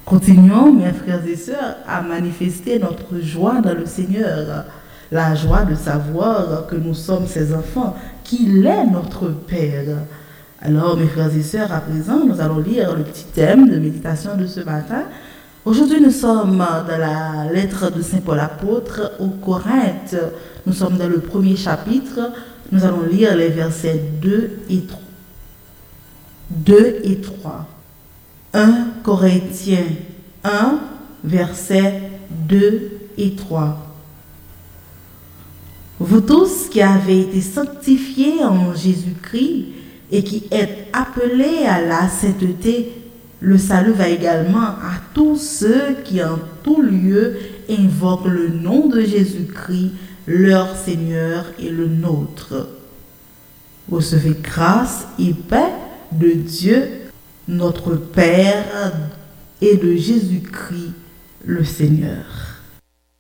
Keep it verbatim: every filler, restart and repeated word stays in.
Continuons, mes frères et sœurs, à manifester notre joie dans le Seigneur, la joie de savoir que nous sommes ses enfants, qu'il est notre Père. Alors, mes frères et sœurs, à présent, nous allons lire le petit thème de méditation de ce matin. Aujourd'hui, nous sommes dans la lettre de Saint Paul apôtre aux Corinthes. Nous sommes dans le premier chapitre. Nous allons lire les versets deux et trois. deux et trois. un Corinthiens un, versets deux et trois. Vous tous qui avez été sanctifiés en Jésus-Christ et qui êtes appelés à la sainteté, le salut va également à tous ceux qui en tout lieu invoquent le nom de Jésus-Christ, leur Seigneur et le nôtre. Recevez grâce et paix de Dieu, notre Père, et de Jésus-Christ, le Seigneur.